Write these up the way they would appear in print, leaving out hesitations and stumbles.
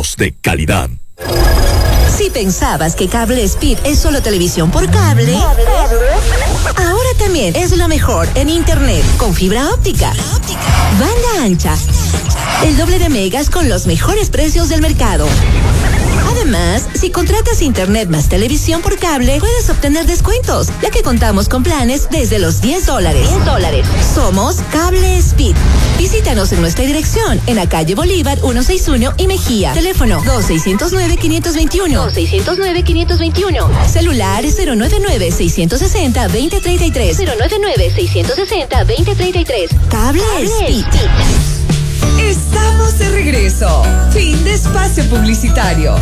Somos de calidad. Si pensabas que Cable Speed es solo televisión por cable, ahora también es lo mejor en internet con fibra óptica. Banda ancha, el doble de megas con los mejores precios del mercado. Además, si contratas internet más televisión por cable, puedes obtener descuentos, ya que contamos con planes desde los $10. Somos Cable Speed. Visítanos en nuestra dirección, en la calle Bolívar 161 y Mejía. Teléfono 2609-521. 2609-521. Celular 099-660-2033. 099-660-2033. Cable Speed. Estamos de regreso. Fin de espacio publicitario.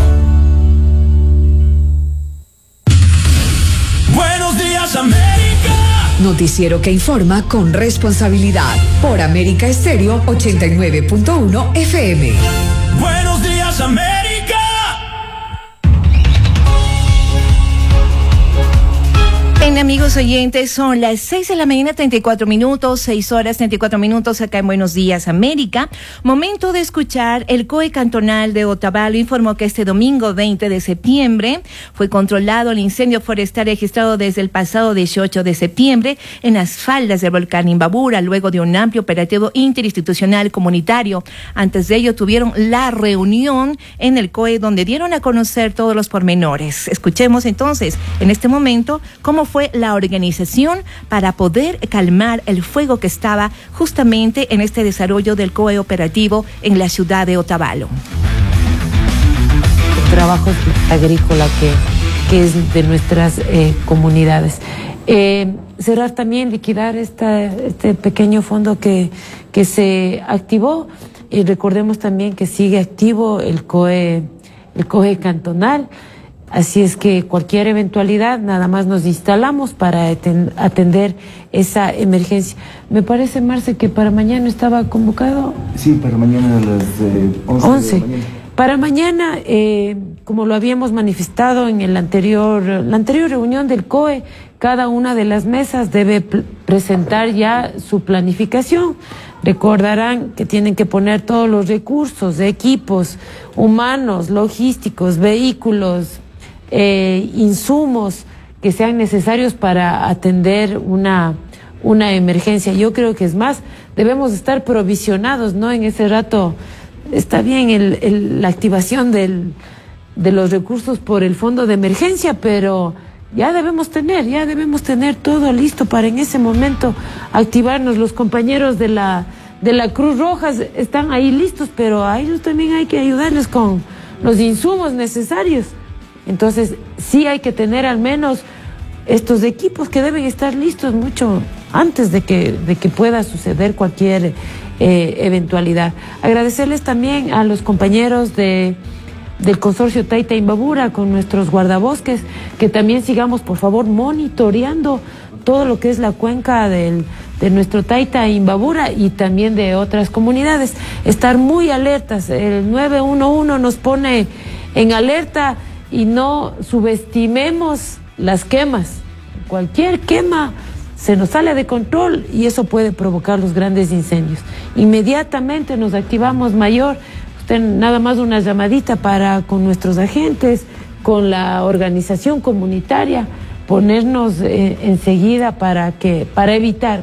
Buenos días, América. Noticiero que informa con responsabilidad por América Estéreo 89.1 FM. Buenos días, América. Bien, amigos oyentes, son las 6 de la mañana, 34 minutos, 6 horas, 34 minutos acá en Buenos Días, América. Momento de escuchar. El COE cantonal de Otavalo informó que este domingo 20 de septiembre fue controlado el incendio forestal registrado desde el pasado 18 de septiembre en las faldas del volcán Imbabura, luego de un amplio operativo interinstitucional comunitario. Antes de ello tuvieron la reunión en el COE donde dieron a conocer todos los pormenores. Escuchemos entonces en este momento cómo fue la organización para poder calmar el fuego que estaba justamente en este desarrollo del COE operativo en la ciudad de Otavalo. El trabajo agrícola que es de nuestras comunidades. Cerrar también, liquidar este pequeño fondo que se activó, y recordemos también que sigue activo el COE cantonal. Así es que cualquier eventualidad, nada más nos instalamos para atender esa emergencia. Me parece, Marce, que para mañana estaba convocado. Sí, para mañana a las 11 de la mañana. Para mañana, como lo habíamos manifestado en la anterior reunión del COE, cada una de las mesas debe presentar ya su planificación. Recordarán que tienen que poner todos los recursos, equipos humanos, logísticos, vehículos, insumos que sean necesarios para atender una emergencia. Yo creo que es más, debemos estar provisionados, ¿no? En ese rato está bien la activación de los recursos por el fondo de emergencia, pero ya debemos tener todo listo para en ese momento activarnos. Los compañeros de la Cruz Roja están ahí listos, pero a ellos también hay que ayudarles con los insumos necesarios. Entonces, sí hay que tener al menos estos equipos que deben estar listos mucho antes de que pueda suceder cualquier eventualidad. Agradecerles también a los compañeros del consorcio Taita Imbabura con nuestros guardabosques, que también sigamos, por favor, monitoreando todo lo que es la cuenca de nuestro Taita Imbabura y también de otras comunidades. Estar muy alertas. El 911 nos pone en alerta y no subestimemos las quemas. Cualquier quema se nos sale de control y eso puede provocar los grandes incendios. Inmediatamente nos activamos mayor. Usted nada más una llamadita con nuestros agentes, con la organización comunitaria, ponernos enseguida para evitar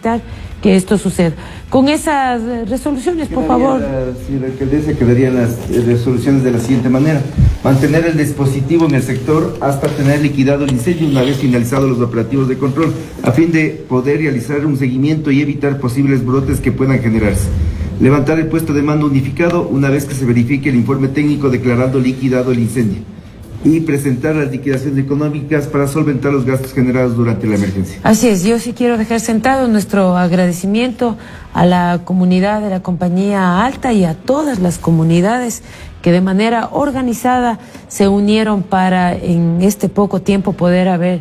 que esto suceda. Con esas resoluciones, por favor. Señora alcaldesa, quedarían las resoluciones de la siguiente manera: mantener el dispositivo en el sector hasta tener liquidado el incendio una vez finalizados los operativos de control, a fin de poder realizar un seguimiento y evitar posibles brotes que puedan generarse. Levantar el puesto de mando unificado una vez que se verifique el informe técnico declarando liquidado el incendio. Y presentar las liquidaciones económicas para solventar los gastos generados durante la emergencia. Así es, yo sí quiero dejar sentado nuestro agradecimiento a la comunidad de la Compañía Alta y a todas las comunidades que de manera organizada se unieron para en este poco tiempo poder haber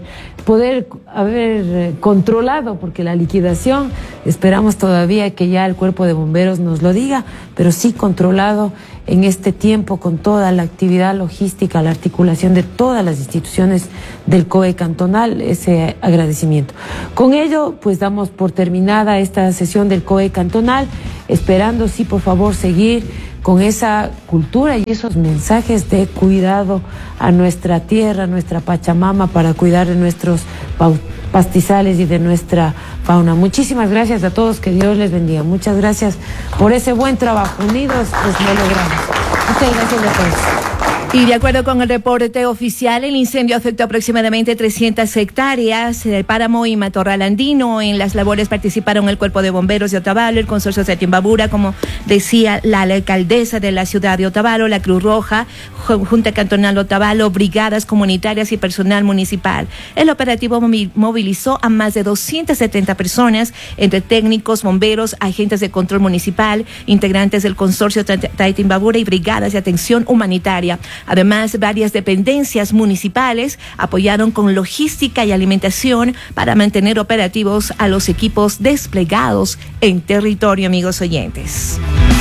controlado, porque la liquidación, esperamos todavía que ya el Cuerpo de Bomberos nos lo diga, pero sí controlado en este tiempo con toda la actividad logística, la articulación de todas las instituciones del COE cantonal, ese agradecimiento. Con ello, pues damos por terminada esta sesión del COE cantonal, esperando, sí, por favor, seguir con esa cultura y esos mensajes de cuidado a nuestra tierra, a nuestra Pachamama, para cuidar de nuestros pastizales y de nuestra fauna. Muchísimas gracias a todos, que Dios les bendiga. Muchas gracias por ese buen trabajo. Unidos, pues lo logramos. Muchas gracias a todos. Y de acuerdo con el reporte oficial, el incendio afectó aproximadamente 300 hectáreas del páramo y matorral andino. En las labores participaron el Cuerpo de Bomberos de Otavalo, el Consorcio de Timbabura, como decía la alcaldesa de la ciudad de Otavalo, la Cruz Roja, Junta Cantonal Otavalo, brigadas comunitarias y personal municipal. El operativo movilizó a más de 270 personas, entre técnicos, bomberos, agentes de control municipal, integrantes del Consorcio de Timbabura y brigadas de atención humanitaria. Además, varias dependencias municipales apoyaron con logística y alimentación para mantener operativos a los equipos desplegados en territorio, amigos oyentes.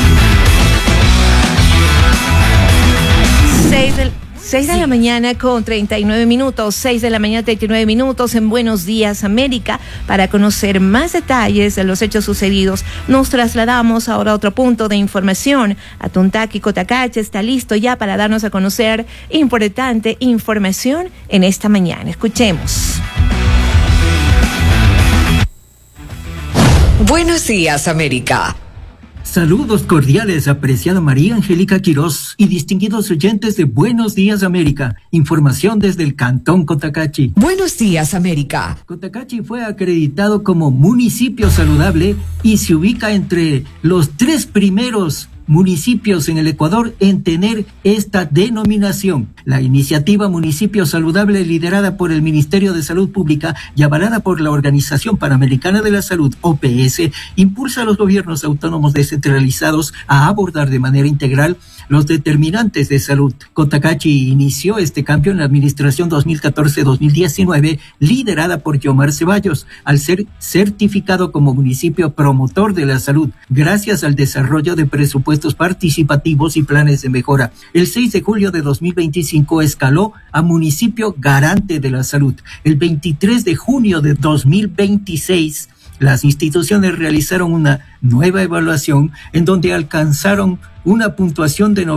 6 de la mañana con 39 minutos, 6 de la mañana 39 minutos en Buenos Días América. Para conocer más detalles de los hechos sucedidos, nos trasladamos ahora a otro punto de información. Atuntaki Cotacachi está listo ya para darnos a conocer importante información en esta mañana. Escuchemos. Buenos Días América. Saludos cordiales, apreciada María Angélica Quirós y distinguidos oyentes de Buenos Días América. Información desde el Cantón Cotacachi. Buenos Días América. Cotacachi fue acreditado como municipio saludable y se ubica entre los 3 primeros municipios en el Ecuador en tener esta denominación. La iniciativa Municipio Saludable, liderada por el Ministerio de Salud Pública y avalada por la Organización Panamericana de la Salud, OPS, impulsa a los gobiernos autónomos descentralizados a abordar de manera integral los determinantes de salud. Cotacachi inició este cambio en la administración 2014-2019, liderada por Yomar Ceballos, al ser certificado como municipio promotor de la salud, gracias al desarrollo de presupuestos participativos y planes de mejora. El 6 de julio de 2025 escaló a municipio garante de la salud. El 23 de junio de 2026, las instituciones realizaron una nueva evaluación en donde alcanzaron una puntuación de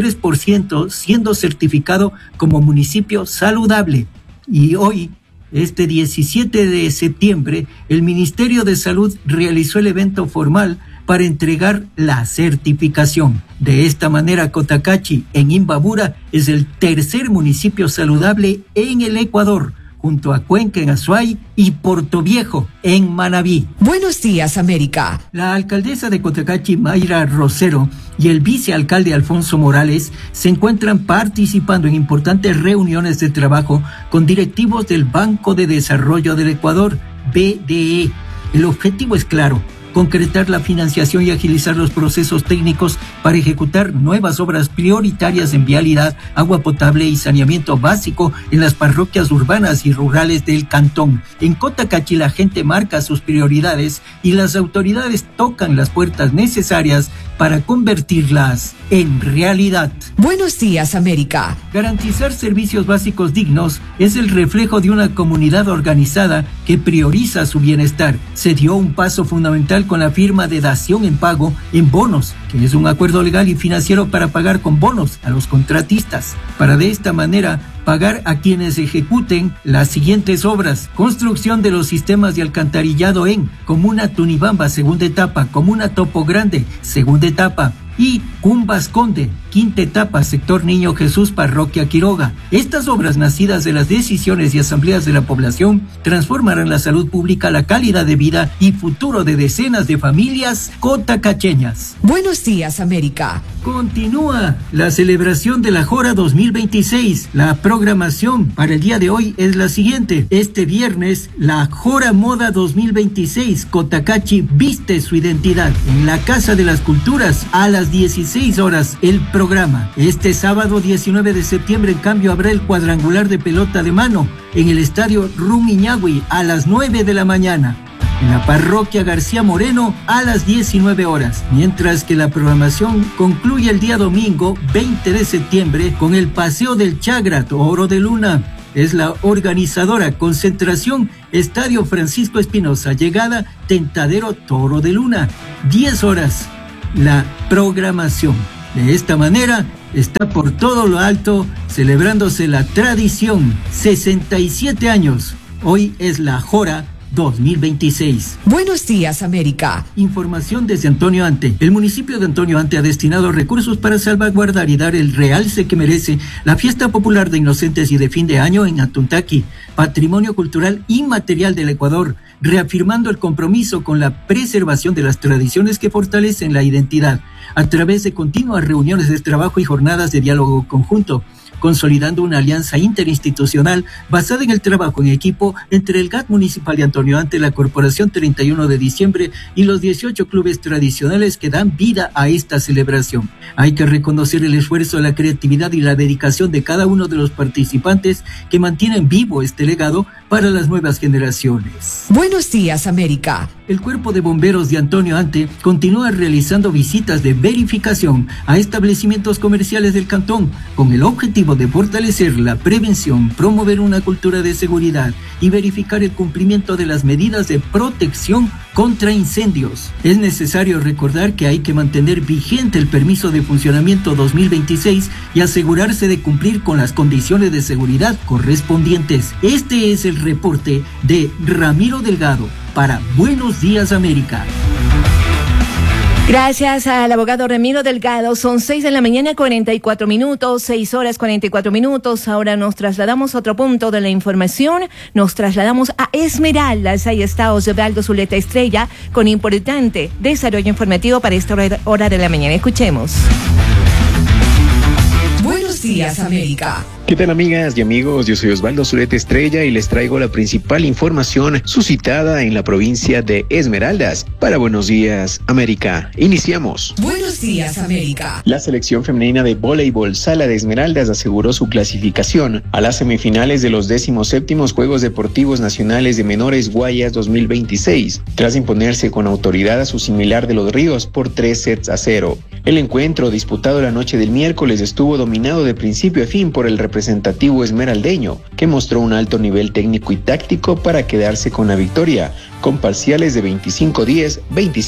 93%, siendo certificado como municipio saludable. Y hoy, este 17 de septiembre, el Ministerio de Salud realizó el evento formal para entregar la certificación. De esta manera, Cotacachi, en Imbabura, es el tercer municipio saludable en el Ecuador, junto a Cuenca en Azuay y Portoviejo en Manabí. Buenos Días América. La alcaldesa de Cotacachi, Mayra Rosero, y el vicealcalde Alfonso Morales se encuentran participando en importantes reuniones de trabajo con directivos del Banco de Desarrollo del Ecuador, BDE. El objetivo es claro: concretar la financiación y agilizar los procesos técnicos para ejecutar nuevas obras prioritarias en vialidad, agua potable y saneamiento básico en las parroquias urbanas y rurales del cantón. En Cotacachi la gente marca sus prioridades y las autoridades tocan las puertas necesarias para convertirlas en realidad. Buenos Días América. Garantizar servicios básicos dignos es el reflejo de una comunidad organizada que prioriza su bienestar. Se dio un paso fundamental con la firma de dación en pago en bonos, que es un acuerdo legal y financiero para pagar con bonos a los contratistas, para de esta manera pagar a quienes ejecuten las siguientes obras: construcción de los sistemas de alcantarillado en Comuna Tunibamba, segunda etapa; Comuna Topo Grande, segunda etapa; y Cumbas Conde, quinta etapa, sector Niño Jesús, parroquia Quiroga. Estas obras, nacidas de las decisiones y asambleas de la población, transformarán la salud pública, la calidad de vida y futuro de decenas de familias cotacacheñas. Buenos Días América. Continúa la celebración de la Jora 2026. La programación para el día de hoy es la siguiente. Este viernes, la Jora Moda 2026, Cotacachi viste su identidad, en la Casa de las Culturas a las 16 horas el programa. Este sábado 19 de septiembre, en cambio, habrá el cuadrangular de pelota de mano en el estadio Rumiñahui a las 9 de la mañana. en la parroquia García Moreno a las 19 horas, mientras que la programación concluye el día domingo 20 de septiembre con el Paseo del Chagra, Toro de Luna. Es la organizadora. Concentración, Estadio Francisco Espinosa. Llegada, Tentadero, Toro de Luna. 10 horas la programación. De esta manera está por todo lo alto celebrándose la tradición. 67 años. Hoy es la Jora 2026. Buenos días, América. Información desde Antonio Ante. El municipio de Antonio Ante ha destinado recursos para salvaguardar y dar el realce que merece la fiesta popular de Inocentes y de fin de año en Atuntaqui, patrimonio cultural inmaterial del Ecuador, reafirmando el compromiso con la preservación de las tradiciones que fortalecen la identidad a través de continuas reuniones de trabajo y jornadas de diálogo conjunto, consolidando una alianza interinstitucional basada en el trabajo en equipo entre el GAT Municipal de Antonio Ante, la Corporación 31 de Diciembre y los 18 clubes tradicionales que dan vida a esta celebración. Hay que reconocer el esfuerzo, la creatividad y la dedicación de cada uno de los participantes que mantienen vivo este legado para las nuevas generaciones. Buenos días, América. El Cuerpo de Bomberos de Antonio Ante continúa realizando visitas de verificación a establecimientos comerciales del cantón con el objetivo de fortalecer la prevención, promover una cultura de seguridad y verificar el cumplimiento de las medidas de protección contra incendios. Es necesario recordar que hay que mantener vigente el permiso de funcionamiento 2026 y asegurarse de cumplir con las condiciones de seguridad correspondientes. Este es el reporte de Ramiro Delgado para Buenos Días, América. Gracias al abogado Ramiro Delgado. Son 6 de la mañana, 44 minutos, 6 horas 44 minutos. Ahora nos trasladamos a otro punto de la información. Nos trasladamos a Esmeraldas. Ahí está Osvaldo Zuleta Estrella con importante desarrollo informativo para esta hora de la mañana. Escuchemos. Buenos días, América. ¿Qué tal, amigas y amigos? Yo soy Osvaldo Zuleta Estrella y les traigo la principal información suscitada en la provincia de Esmeraldas. Para Buenos Días, América. Iniciamos. Buenos días, América. La selección femenina de voleibol Sala de Esmeraldas aseguró su clasificación a las semifinales de los 17º Juegos Deportivos Nacionales de Menores Guayas 2026, tras imponerse con autoridad a su similar de Los Ríos por 3-0. El encuentro, disputado la noche del miércoles, estuvo dominado de principio a fin por el representativo esmeraldeño, que mostró un alto nivel técnico y táctico para quedarse con la victoria, con parciales de 25-10,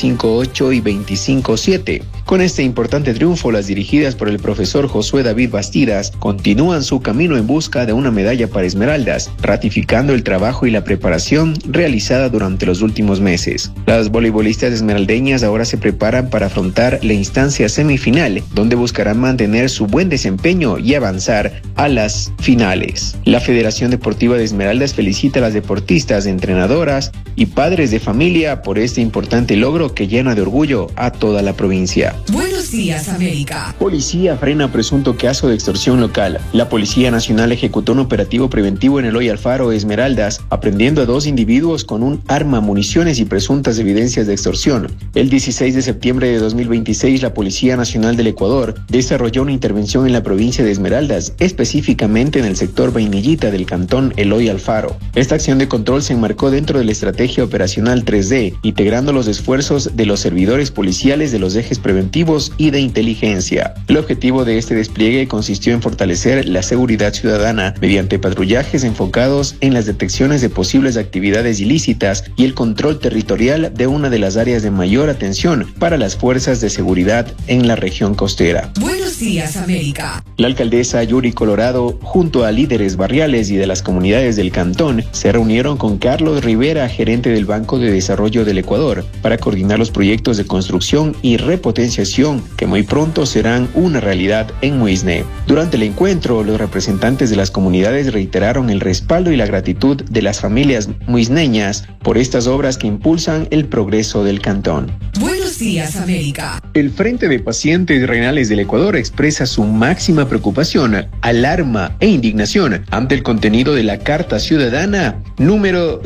25-8 y 25-7. Con este importante triunfo, las dirigidas por el profesor Josué David Bastidas continúan su camino en busca de una medalla para Esmeraldas, ratificando el trabajo y la preparación realizada durante los últimos meses. Las voleibolistas esmeraldeñas ahora se preparan para afrontar la instancia semifinal, donde buscarán mantener su buen desempeño y avanzar a las finales. La Federación Deportiva de Esmeraldas felicita a las deportistas, entrenadoras y padres de familia por este importante logro que llena de orgullo a toda la provincia. Buenos días, América. Policía frena presunto caso de extorsión local. La Policía Nacional ejecutó un operativo preventivo en Eloy Alfaro, Esmeraldas, aprendiendo a 2 individuos con un arma, municiones y presuntas evidencias de extorsión. El 16 de septiembre de 2026, la Policía Nacional del Ecuador desarrolló una intervención en la provincia de Esmeraldas, específicamente en el sector Vainillita del cantón Eloy Alfaro. Esta acción de control se enmarcó dentro de la estrategia operacional 3D, integrando los esfuerzos de los servidores policiales de los ejes preventivos y de inteligencia. El objetivo de este despliegue consistió en fortalecer la seguridad ciudadana mediante patrullajes enfocados en las detecciones de posibles actividades ilícitas y el control territorial de una de las áreas de mayor atención para las fuerzas de seguridad en la región costera. Buenos días, América. La alcaldesa Yuri Colorado, junto a líderes barriales y de las comunidades del cantón, se reunieron con Carlos Rivera, gerente del Banco de Desarrollo del Ecuador, para coordinar los proyectos de construcción y repotenciación que muy pronto serán una realidad en Muisne. Durante el encuentro, los representantes de las comunidades reiteraron el respaldo y la gratitud de las familias muisneñas por estas obras que impulsan el progreso del cantón. Buenos días, América. El Frente de Pacientes Renales del Ecuador expresa su máxima preocupación, alarma e indignación ante el contenido de la Carta Ciudadana número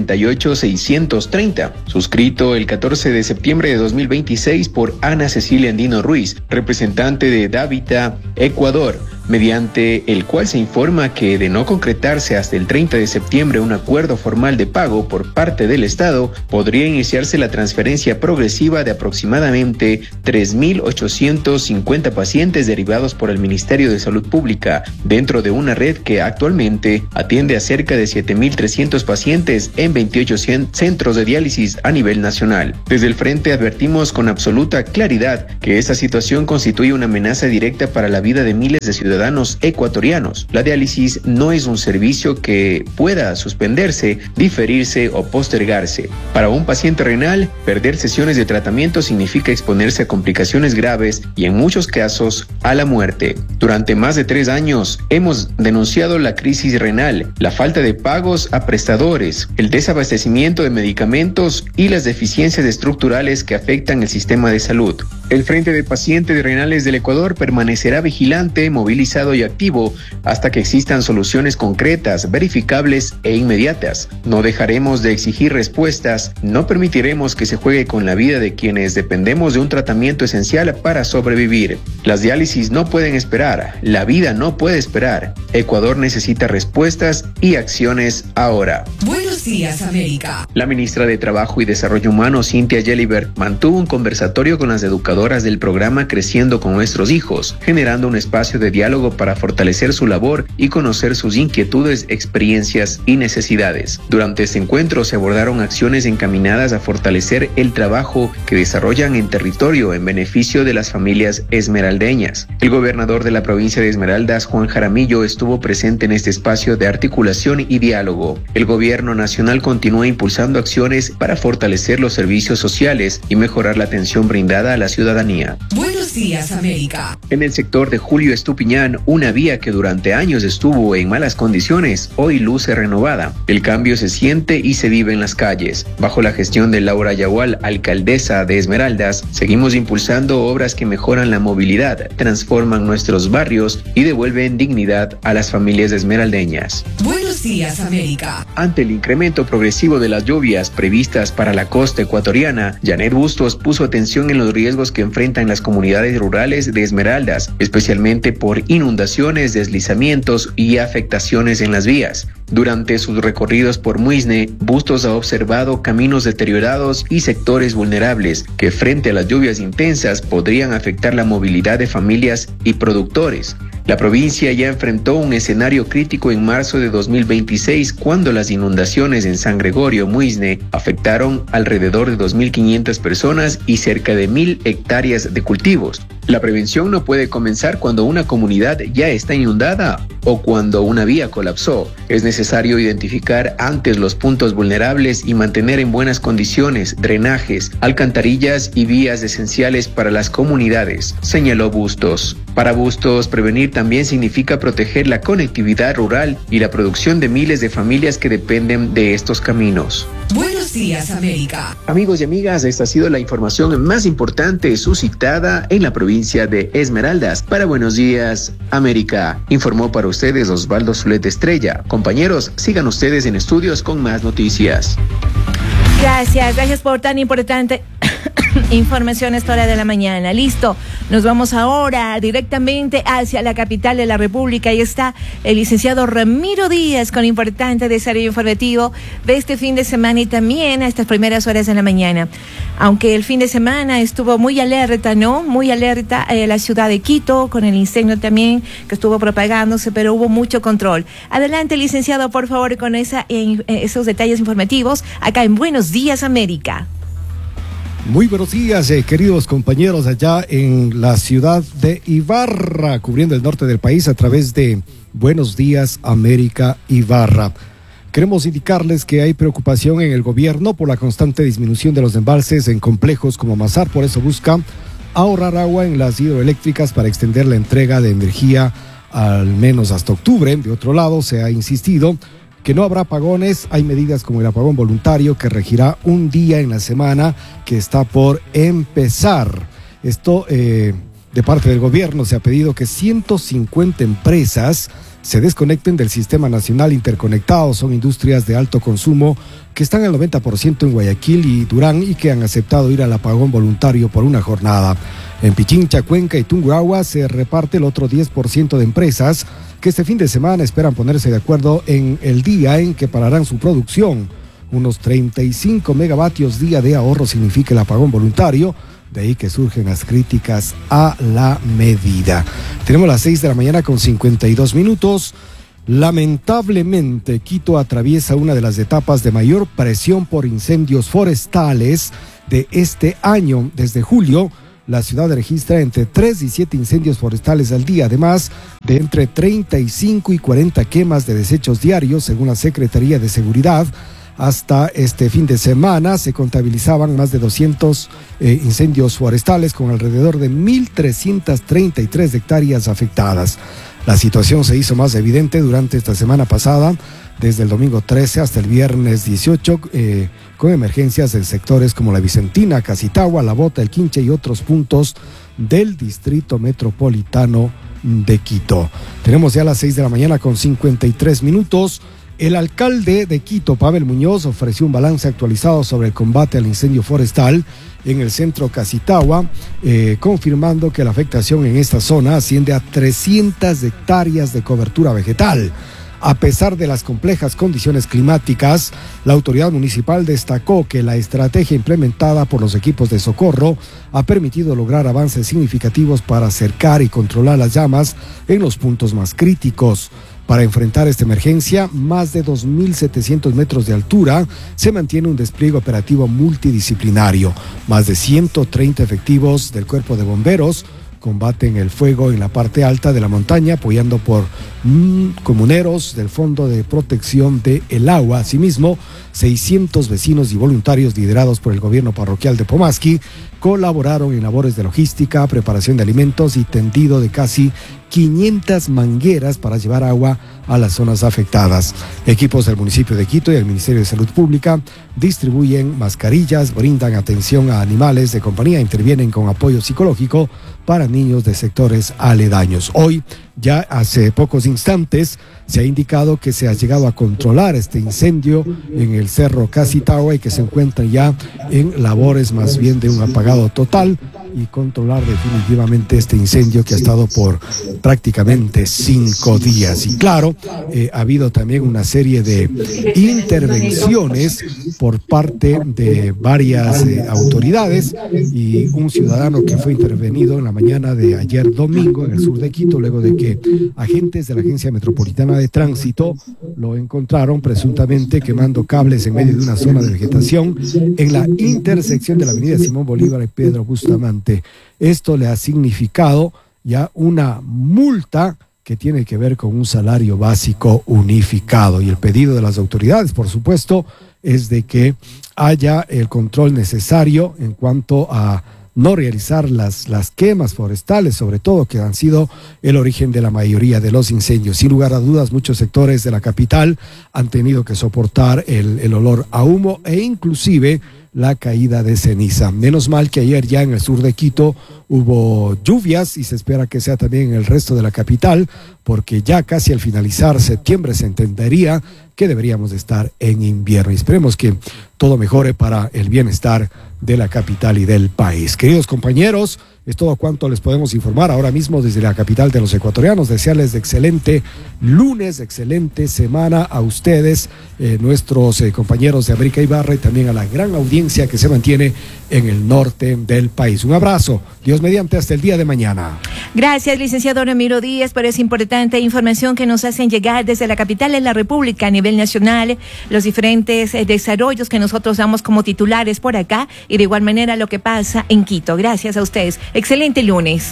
58630, suscrito el 14 de septiembre de 2026 por Ana Cecilia Andino Ruiz, representante de Dávita, Ecuador, mediante el cual se informa que de no concretarse hasta el 30 de septiembre un acuerdo formal de pago por parte del Estado, podría iniciarse la transferencia progresiva de aproximadamente 3.850 pacientes derivados por el Ministerio de Salud Pública, dentro de una red que actualmente atiende a cerca de 7.300 pacientes en 28 centros de diálisis a nivel nacional. Desde el frente advertimos con absoluta claridad que esta situación constituye una amenaza directa para la vida de miles de ciudadanos ecuatorianos. La diálisis no es un servicio que pueda suspenderse, diferirse o postergarse. Para un paciente renal, perder sesiones de tratamiento significa exponerse a complicaciones graves y en muchos casos a la muerte. Durante más de 3 años hemos denunciado la crisis renal, la falta de pagos a prestadores, el desabastecimiento de medicamentos y las deficiencias estructurales que afectan el sistema de salud. El Frente de Pacientes Renales del Ecuador permanecerá vigilante, movilizado y activo hasta que existan soluciones concretas, verificables e inmediatas. No dejaremos de exigir respuestas, no permitiremos que se juegue con la vida de quienes dependemos de un tratamiento esencial para sobrevivir. Las diálisis no pueden esperar, la vida no puede esperar. Ecuador necesita respuestas y acciones ahora. Buenos días, América. La ministra de Trabajo y Desarrollo Humano, Cynthia Gelibert, mantuvo un conversatorio con las educadoras del programa Creciendo con Nuestros Hijos, generando un espacio de diálogo para fortalecer su labor y conocer sus inquietudes, experiencias y necesidades. Durante este encuentro se abordaron acciones encaminadas a fortalecer el trabajo que desarrollan en territorio en beneficio de las familias esmeraldeñas. El gobernador de la provincia de Esmeraldas, Juan Jaramillo, estuvo presente en este espacio de articulación y diálogo. El gobierno nacional continúa impulsando acciones para fortalecer los servicios sociales y mejorar la atención brindada a la ciudadanía. Buenos días, América. En el sector de Julio Estupiñán, una vía que durante años estuvo en malas condiciones, hoy luce renovada. El cambio se siente y se vive en las calles. Bajo la gestión de Laura Yagual, alcaldesa de Esmeraldas, seguimos impulsando obras que mejoran la movilidad, transforman nuestros barrios y devuelven dignidad a las familias esmeraldeñas. Buenos días, América. Ante el incremento progresivo de las lluvias previstas para la costa ecuatoriana, Janet Bustos puso atención en los riesgos que enfrentan las comunidades rurales de Esmeraldas, especialmente por inundaciones, deslizamientos y afectaciones en las vías. Durante sus recorridos por Muisne, Bustos ha observado caminos deteriorados y sectores vulnerables que frente a las lluvias intensas podrían afectar la movilidad de familias y productores. La provincia ya enfrentó un escenario crítico en marzo de 2026 cuando las inundaciones en San Gregorio, Muisne, afectaron alrededor de 2.500 personas y cerca de 1.000 hectáreas de cultivos. La prevención no puede comenzar cuando una comunidad ya está inundada o cuando una vía colapsó. Es necesario identificar antes los puntos vulnerables y mantener en buenas condiciones drenajes, alcantarillas y vías esenciales para las comunidades, señaló Bustos. Para Bustos, prevenir también significa proteger la conectividad rural y la producción de miles de familias que dependen de estos caminos. Buenos días, América. Amigos y amigas, esta ha sido la información más importante suscitada en la provincia de Esmeraldas. Para Buenos Días, América, informó para ustedes Osvaldo Zuleta Estrella. Compañeros, sigan ustedes en estudios con más noticias. Gracias por tan importante información a esta hora de la mañana. Listo, nos vamos ahora directamente hacia la capital de la República. Ahí está el licenciado Ramiro Díaz con importante desarrollo informativo de este fin de semana y también a estas primeras horas de la mañana. Aunque el fin de semana estuvo muy alerta, ¿no? Muy alerta la ciudad de Quito con el incendio también que estuvo propagándose, pero hubo mucho control. Adelante, licenciado, por favor, con esos detalles informativos acá en Buenos Días, América. Muy buenos días, queridos compañeros allá en la ciudad de Ibarra, cubriendo el norte del país a través de Buenos Días América Ibarra. Queremos indicarles que hay preocupación en el gobierno por la constante disminución de los embalses en complejos como Mazar, por eso busca ahorrar agua en las hidroeléctricas para extender la entrega de energía al menos hasta octubre. De otro lado, se ha insistido que no habrá apagones. Hay medidas como el apagón voluntario que regirá un día en la semana que está por empezar. Esto de parte del gobierno se ha pedido que 150 empresas se desconecten del sistema nacional interconectado. Son industrias de alto consumo que están al 90% en Guayaquil y Durán y que han aceptado ir al apagón voluntario por una jornada. En Pichincha, Cuenca y Tungurahua se reparte el otro 10% de empresas que este fin de semana esperan ponerse de acuerdo en el día en que pararán su producción. Unos 35 megavatios día de ahorro significa el apagón voluntario, de ahí que surgen las críticas a la medida. Tenemos las 6 de la mañana con 52 minutos. Lamentablemente, Quito atraviesa una de las etapas de mayor presión por incendios forestales de este año. Desde julio, la ciudad registra entre 3 y 7 incendios forestales al día, además de entre 35 y 40 quemas de desechos diarios, según la Secretaría de Seguridad. Hasta este fin de semana se contabilizaban más de 200 incendios forestales con alrededor de 1.333 hectáreas afectadas. La situación se hizo más evidente durante esta semana pasada, desde el domingo 13 hasta el viernes 18, con emergencias en sectores como la Vicentina, Casitagua, La Bota, El Quinche y otros puntos del distrito metropolitano de Quito. Tenemos ya las 6 de la mañana con 53 minutos. El alcalde de Quito, Pavel Muñoz, ofreció un balance actualizado sobre el combate al incendio forestal en el centro Casitagua, confirmando que la afectación en esta zona asciende a 300 hectáreas de cobertura vegetal. A pesar de las complejas condiciones climáticas, la autoridad municipal destacó que la estrategia implementada por los equipos de socorro ha permitido lograr avances significativos para acercar y controlar las llamas en los puntos más críticos. Para enfrentar esta emergencia, más de 2.700 metros de altura, se mantiene un despliegue operativo multidisciplinario. Más de 130 efectivos del Cuerpo de Bomberos combaten el fuego en la parte alta de la montaña, apoyando por comuneros del Fondo de Protección del Agua. Asimismo, 600 vecinos y voluntarios liderados por el gobierno parroquial de Pomasqui colaboraron en labores de logística, preparación de alimentos y tendido de casi 500 mangueras para llevar agua a las zonas afectadas. Equipos del municipio de Quito y el Ministerio de Salud Pública distribuyen mascarillas, brindan atención a animales de compañía, intervienen con apoyo psicológico para niños de sectores aledaños. Hoy, ya hace pocos instantes, se ha indicado que se ha llegado a controlar este incendio en el cerro Casitagua y que se encuentra ya en labores más bien de un apagado total y controlar definitivamente este incendio que ha estado por prácticamente 5 días. Y claro, ha habido también una serie de intervenciones por parte de varias autoridades y un ciudadano que fue intervenido en la mañana de ayer domingo en el sur de Quito, luego de que agentes de la Agencia Metropolitana de Tránsito lo encontraron presuntamente quemando cables en medio de una zona de vegetación en la intersección de la avenida Simón Bolívar y Pedro Bustamante. Esto le ha significado ya una multa que tiene que ver con un salario básico unificado, y el pedido de las autoridades, por supuesto, es de que haya el control necesario en cuanto a no realizar las quemas forestales, sobre todo, que han sido el origen de la mayoría de los incendios. Sin lugar a dudas, muchos sectores de la capital han tenido que soportar el olor a humo e inclusive la caída de ceniza. Menos mal que ayer ya en el sur de Quito hubo lluvias y se espera que sea también en el resto de la capital, porque ya casi al finalizar septiembre se entendería que deberíamos de estar en invierno. Y esperemos que todo mejore para el bienestar de la capital y del país. Queridos compañeros, es todo cuanto les podemos informar ahora mismo desde la capital de los ecuatorianos. Desearles de excelente lunes, excelente semana a ustedes, nuestros compañeros de América Ibarra, y también a la gran audiencia que se mantiene en el norte del país. Un abrazo, Dios mediante, hasta el día de mañana. Gracias, licenciado Ramiro Díaz, por esa importante información que nos hacen llegar desde la capital de la República a nivel nacional, los diferentes desarrollos que nosotros damos como titulares por acá, y de igual manera lo que pasa en Quito. Gracias a ustedes. Excelente lunes.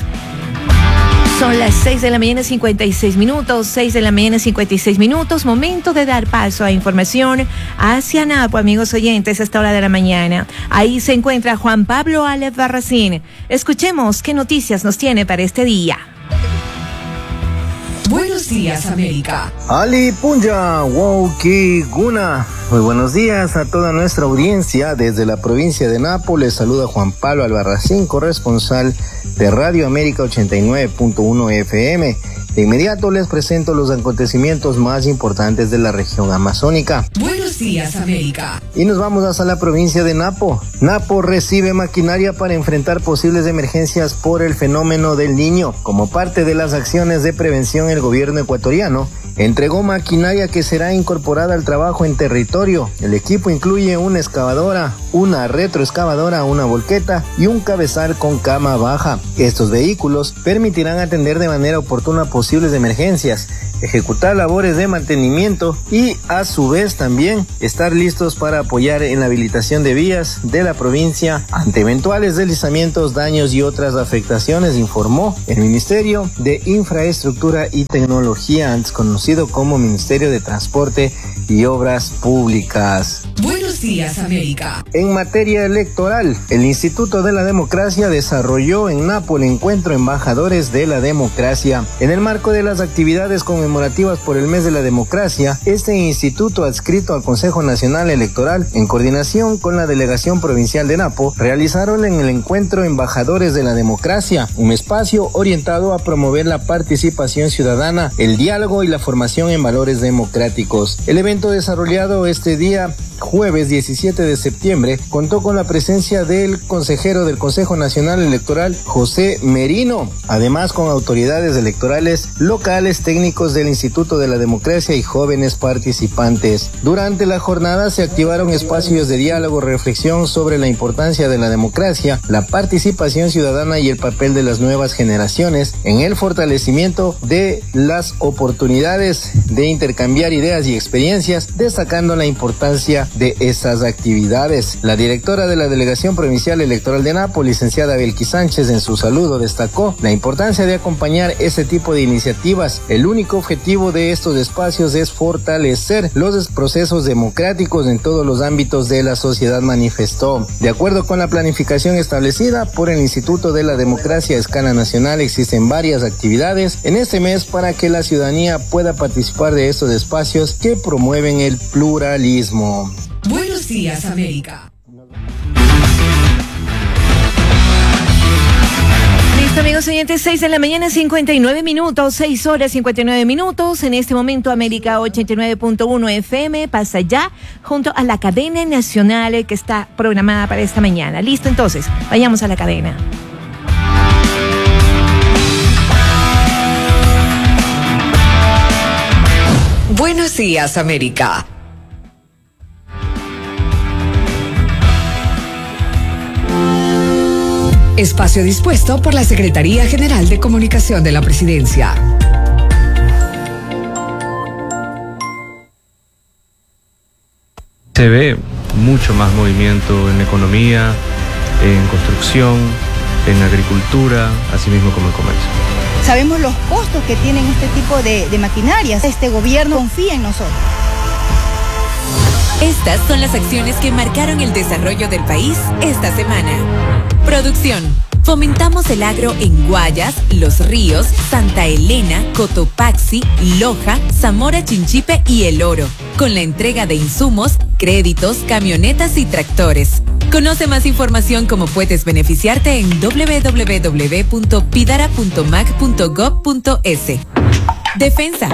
Son las 6 de la mañana 56 minutos, 6 de la mañana 56 minutos, momento de dar paso a información hacia Napo, amigos oyentes, a esta hora de la mañana. Ahí se encuentra Juan Pablo Albarracín. Escuchemos qué noticias nos tiene para este día. Buenos días, América. Ali Punja, Wauki Guna. Muy buenos días a toda nuestra audiencia. Desde la provincia de Napo les saluda Juan Pablo Albarracín, corresponsal de Radio América 89.1 FM. De inmediato les presento los acontecimientos más importantes de la región amazónica. Buenos días, América. Y nos vamos hasta la provincia de Napo. Napo recibe maquinaria para enfrentar posibles emergencias por el fenómeno del Niño. Como parte de las acciones de prevención, el gobierno ecuatoriano entregó maquinaria que será incorporada al trabajo en territorio. El equipo incluye una excavadora, una retroexcavadora, una volqueta y un cabezal con cama baja. Estos vehículos permitirán atender de manera oportuna posibles emergencias, ejecutar labores de mantenimiento y a su vez también estar listos para apoyar en la habilitación de vías de la provincia ante eventuales deslizamientos, daños y otras afectaciones, informó el Ministerio de Infraestructura y Tecnología, antes conocido como Ministerio de Transporte y Obras Públicas. Buenos días, América. En materia electoral, el Instituto de la Democracia desarrolló en Napo el encuentro Embajadores de la Democracia. En el marco de las actividades conmemorativas por el mes de la democracia, este instituto adscrito al Consejo Nacional Electoral, en coordinación con la Delegación Provincial de Napo, realizaron en el encuentro Embajadores de la Democracia, un espacio orientado a promover la participación ciudadana, el diálogo y la formación en valores democráticos. El evento desarrollado este día jueves 17 de septiembre contó con la presencia del consejero del Consejo Nacional Electoral, José Merino, además con autoridades electorales locales, técnicos del Instituto de la Democracia y jóvenes participantes. Durante la jornada se activaron espacios de diálogo, reflexión sobre la importancia de la democracia, la participación ciudadana y el papel de las nuevas generaciones en el fortalecimiento de las oportunidades de intercambiar ideas y experiencias, destacando la importancia de estas actividades. La directora de la Delegación Provincial Electoral de Napo, licenciada Belki Sánchez, en su saludo destacó la importancia de acompañar este tipo de iniciativas. El único objetivo de estos espacios es fortalecer los procesos democráticos en todos los ámbitos de la sociedad, manifestó. De acuerdo con la planificación establecida por el Instituto de la Democracia a escala nacional, existen varias actividades en este mes para que la ciudadanía pueda participar de estos espacios que promueven el pluralismo. Buenos días, América. Listo, amigos oyentes, 6 de la mañana, 59 minutos, 6 horas 59 minutos. En este momento, América 89.1 FM pasa ya junto a la cadena nacional que está programada para esta mañana. Listo, entonces, vayamos a la cadena. Buenos días, América. Espacio dispuesto por la Secretaría General de Comunicación de la Presidencia. Se ve mucho más movimiento en economía, en construcción, en agricultura, así mismo como en comercio. Sabemos los costos que tienen este tipo de maquinarias. Este gobierno confía en nosotros. Estas son las acciones que marcaron el desarrollo del país esta semana. Producción. Fomentamos el agro en Guayas, Los Ríos, Santa Elena, Cotopaxi, Loja, Zamora Chinchipe y El Oro, con la entrega de insumos, créditos, camionetas y tractores. Conoce más información cómo puedes beneficiarte en www.pidara.mac.gov.es. Defensa.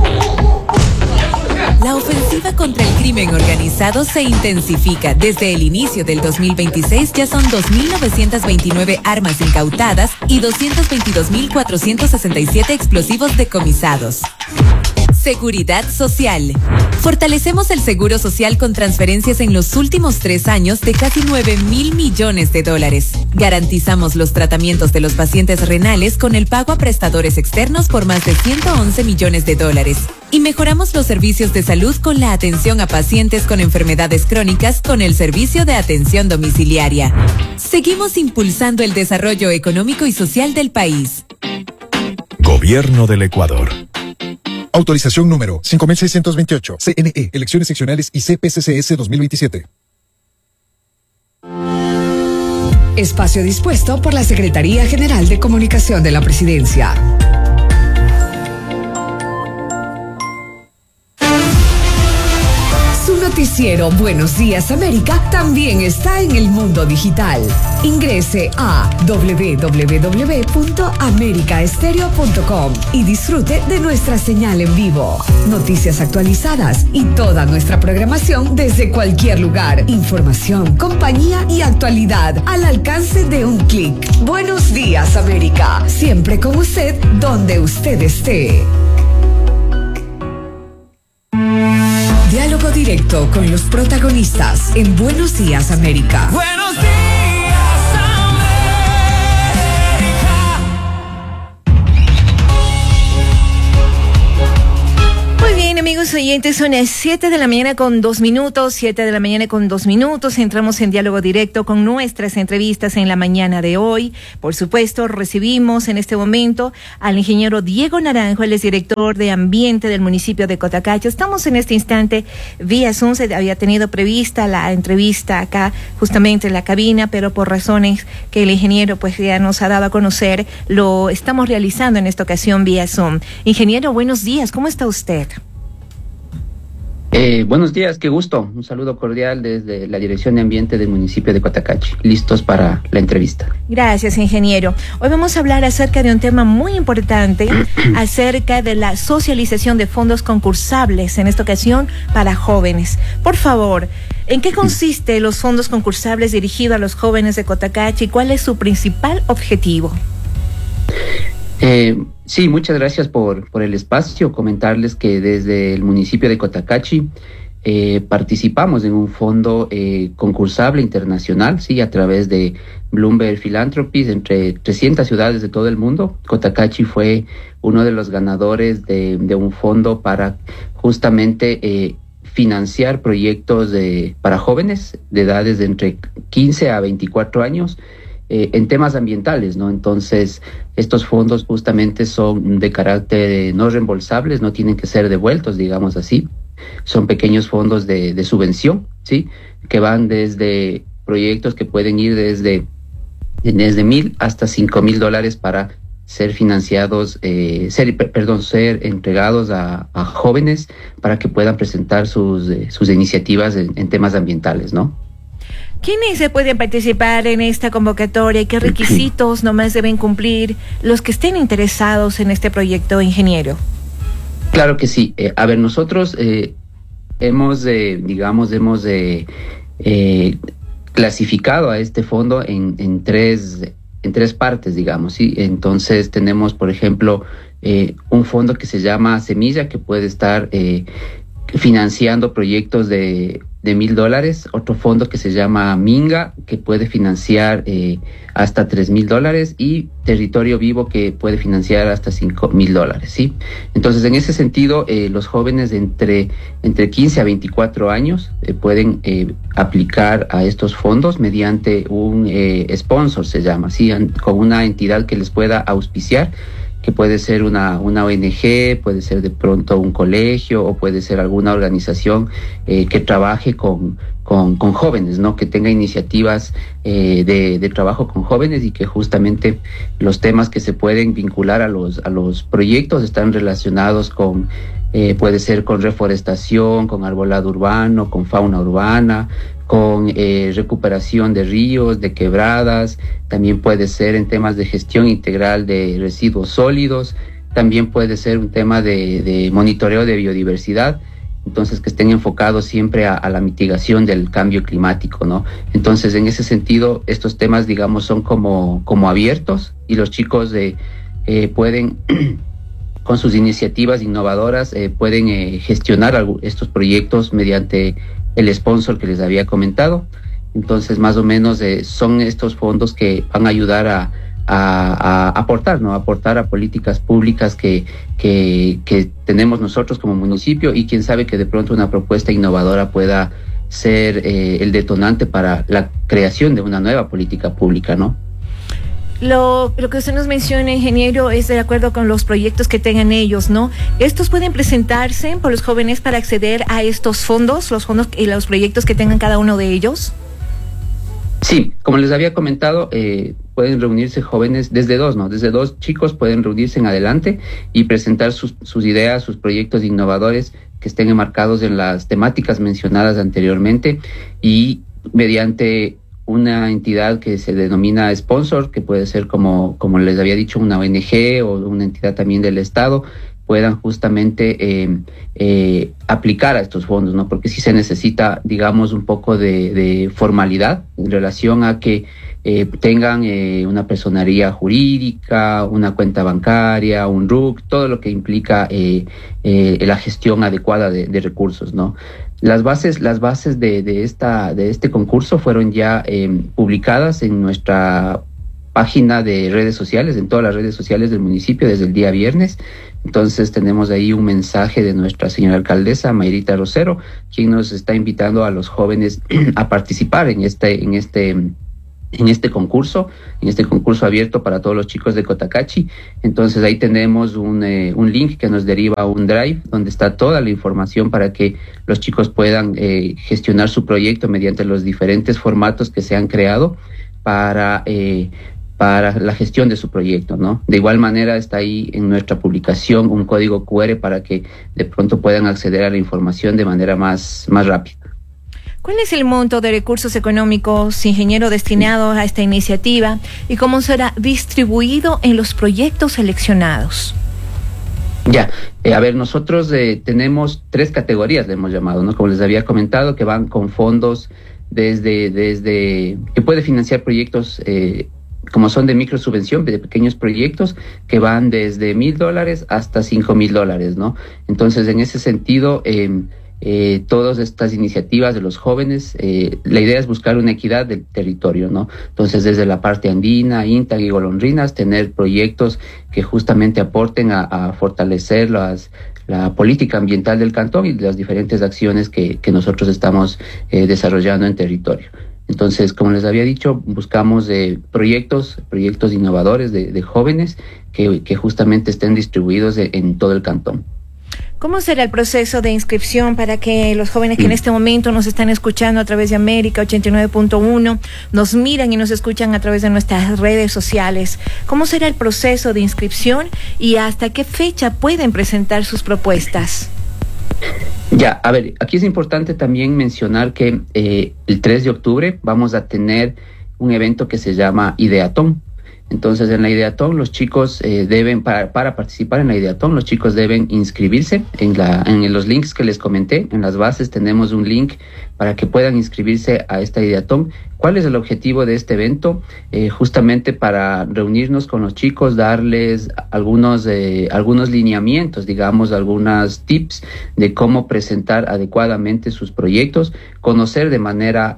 La ofensiva contra el crimen organizado se intensifica. Desde el inicio del 2026 ya son 2.929 armas incautadas y 222.467 explosivos decomisados. Seguridad Social. Fortalecemos el seguro social con transferencias en los últimos 3 años de casi 9.000 millones de dólares. Garantizamos los tratamientos de los pacientes renales con el pago a prestadores externos por más de 111 millones de dólares. Y mejoramos los servicios de salud con la atención a pacientes con enfermedades crónicas con el servicio de atención domiciliaria. Seguimos impulsando el desarrollo económico y social del país. Gobierno del Ecuador. Autorización número 5628. CNE, Elecciones Seccionales y CPCCS 2027. Espacio dispuesto por la Secretaría General de Comunicación de la Presidencia. Su noticiero noticiero Buenos Días América también está en el mundo digital. Ingrese a www.americaestereo.com y disfrute de nuestra señal en vivo. Noticias actualizadas y toda nuestra programación desde cualquier lugar. Información, compañía y actualidad al alcance de un clic. Buenos Días América, siempre con usted donde usted esté. Diálogo directo con los protagonistas en Buenos Días América. Buenos días, amigos oyentes, son las 7 de la mañana con 2 minutos, 7 de la mañana con 2 minutos. Entramos en diálogo directo con nuestras entrevistas en la mañana de hoy. Por supuesto, recibimos en este momento al ingeniero Diego Naranjo, él es director de ambiente del municipio de Cotacachi. Estamos en este instante vía Zoom, se había tenido prevista la entrevista acá justamente en la cabina, pero por razones que el ingeniero pues ya nos ha dado a conocer, lo estamos realizando en esta ocasión vía Zoom. Ingeniero, buenos días, ¿cómo está usted? Buenos días, qué gusto. Un saludo cordial desde la Dirección de Ambiente del municipio de Cotacachi. Listos para la entrevista. Gracias, ingeniero. Hoy vamos a hablar acerca de un tema muy importante, acerca de la socialización de fondos concursables, en esta ocasión para jóvenes. Por favor, ¿en qué consiste los fondos concursables dirigidos a los jóvenes de Cotacachi y cuál es su principal objetivo? Sí, muchas gracias por el espacio. Comentarles que desde el municipio de Cotacachi participamos en un fondo concursable internacional, sí, a través de Bloomberg Philanthropies, entre 300 ciudades de todo el mundo. Cotacachi fue uno de los ganadores de un fondo para justamente financiar proyectos para jóvenes de edades de entre 15 a 24 años, en temas ambientales, ¿no? Entonces, estos fondos justamente son de carácter no reembolsables, no tienen que ser devueltos, digamos así. Son pequeños fondos de subvención, ¿sí? Que van desde proyectos que pueden ir desde $1,000 hasta $5,000 para ser financiados, ser entregados a jóvenes para que puedan presentar sus iniciativas en temas ambientales, ¿no? ¿Quiénes se pueden participar en esta convocatoria y qué requisitos nomás deben cumplir los que estén interesados en este proyecto, ingeniero? Claro que sí. A ver, nosotros hemos clasificado a este fondo en tres partes, digamos, ¿sí? Entonces tenemos, por ejemplo, un fondo que se llama Semilla, que puede estar financiando proyectos de $1,000, otro fondo que se llama Minga, que puede financiar hasta $3,000, y Territorio Vivo, que puede financiar hasta $5,000, ¿sí? Entonces, en ese sentido, los jóvenes de entre 15 a 24 años pueden aplicar a estos fondos mediante un sponsor, se llama, ¿sí? Con una entidad que les pueda auspiciar, que puede ser una ONG, puede ser de pronto un colegio o puede ser alguna organización que trabaje con jóvenes, ¿no? Que tenga iniciativas de trabajo con jóvenes y que justamente los temas que se pueden vincular a los proyectos están relacionados con, puede ser con reforestación, con arbolado urbano, con fauna urbana, con recuperación de ríos, de quebradas, también puede ser en temas de gestión integral de residuos sólidos, también puede ser un tema de monitoreo de biodiversidad, entonces que estén enfocados siempre a la mitigación del cambio climático, ¿no? Entonces, en ese sentido, estos temas, digamos, son como abiertos y los chicos pueden, con sus iniciativas innovadoras, pueden gestionar estos proyectos mediante el sponsor que les había comentado. Entonces, más o menos son estos fondos que van a ayudar a aportar, ¿no? Aportar a políticas públicas que tenemos nosotros como municipio, y quién sabe que de pronto una propuesta innovadora pueda ser el detonante para la creación de una nueva política pública, ¿no? Lo que usted nos menciona, ingeniero, es de acuerdo con los proyectos que tengan ellos, ¿no? ¿Estos pueden presentarse por los jóvenes para acceder a estos fondos, los fondos y los proyectos que tengan cada uno de ellos? Sí, como les había comentado, pueden reunirse jóvenes desde dos chicos pueden reunirse en adelante y presentar sus ideas, sus proyectos innovadores que estén enmarcados en las temáticas mencionadas anteriormente y mediante una entidad que se denomina sponsor, que puede ser como les había dicho, una ONG o una entidad también del Estado, puedan justamente aplicar a estos fondos, ¿no? Porque sí se necesita, digamos, un poco de formalidad en relación a que tengan una personería jurídica, una cuenta bancaria, un RUC, todo lo que implica la gestión adecuada de recursos, ¿no? Las bases de este concurso fueron ya publicadas en nuestra página de redes sociales, en todas las redes sociales del municipio desde el día viernes. Entonces tenemos ahí un mensaje de nuestra señora alcaldesa, Mayrita Rosero, quien nos está invitando a los jóvenes a participar en este concurso abierto para todos los chicos de Cotacachi. Entonces ahí tenemos un link que nos deriva a un drive donde está toda la información para que los chicos puedan gestionar su proyecto mediante los diferentes formatos que se han creado para la gestión de su proyecto, ¿no? De igual manera está ahí en nuestra publicación un código QR para que de pronto puedan acceder a la información de manera más rápida. ¿Cuál es el monto de recursos económicos, ingeniero, destinado a esta iniciativa y cómo será distribuido en los proyectos seleccionados? Ya, a ver, nosotros tenemos 3 categorías, le hemos llamado, ¿no? Como les había comentado, que van con fondos desde que puede financiar proyectos como son de microsubvención, de pequeños proyectos que van desde $1,000 hasta $5,000, ¿no? Entonces, en ese sentido, todas estas iniciativas de los jóvenes, la idea es buscar una equidad del territorio, ¿no? Entonces, desde la parte andina, Intag y Golondrinas, tener proyectos que justamente aporten a fortalecer la política ambiental del cantón y las diferentes acciones que nosotros estamos desarrollando en territorio. Entonces, como les había dicho, buscamos proyectos innovadores de jóvenes que justamente estén distribuidos en todo el cantón. ¿Cómo será el proceso de inscripción para que los jóvenes que en este momento nos están escuchando a través de América 89.1, nos miran y nos escuchan a través de nuestras redes sociales? ¿Cómo será el proceso de inscripción y hasta qué fecha pueden presentar sus propuestas? Ya, a ver, aquí es importante también mencionar que el 3 de octubre vamos a tener un evento que se llama Ideatón. Entonces, en la Ideatón, los chicos para participar en la Ideatón, los chicos deben inscribirse en los links que les comenté. En las bases tenemos un link para que puedan inscribirse a esta Ideatón. ¿Cuál es el objetivo de este evento? Justamente para reunirnos con los chicos, darles algunos lineamientos, digamos, algunos tips de cómo presentar adecuadamente sus proyectos, conocer de manera,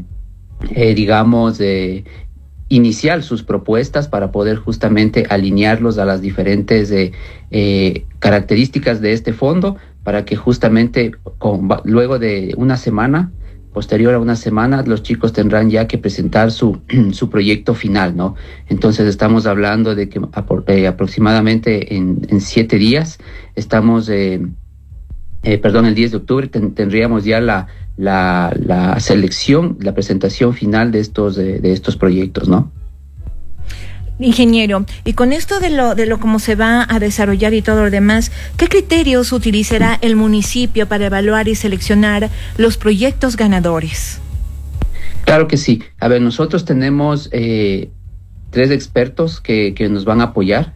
inicial sus propuestas para poder justamente alinearlos a las diferentes características de este fondo, para que justamente luego de posterior a una semana, los chicos tendrán ya que presentar su proyecto final, ¿no? Entonces estamos hablando de que aproximadamente en 7 días el 10 de octubre tendríamos ya la selección, la presentación final de estos proyectos, ¿no? Ingeniero, y con esto de lo cómo se va a desarrollar y todo lo demás, ¿qué criterios utilizará el municipio para evaluar y seleccionar los proyectos ganadores? Claro que sí. A ver, nosotros tenemos 3 expertos que nos van a apoyar.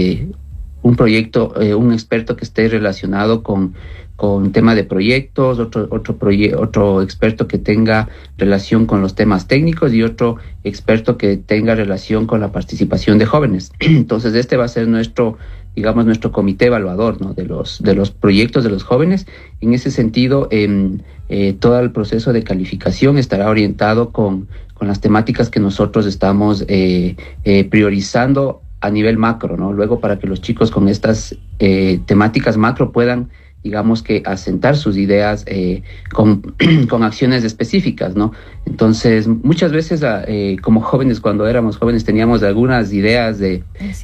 Un experto que esté relacionado con tema de proyectos, otro experto que tenga relación con los temas técnicos y otro experto que tenga relación con la participación de jóvenes. Entonces, este va a ser nuestro comité evaluador, ¿no? de los proyectos de los jóvenes. En ese sentido, todo el proceso de calificación estará orientado con las temáticas que nosotros estamos priorizando a nivel macro, ¿no? Luego, para que los chicos con estas temáticas macro puedan, digamos, que asentar sus ideas con acciones específicas, ¿no? Entonces, muchas veces como jóvenes, cuando éramos jóvenes, teníamos algunas ideas de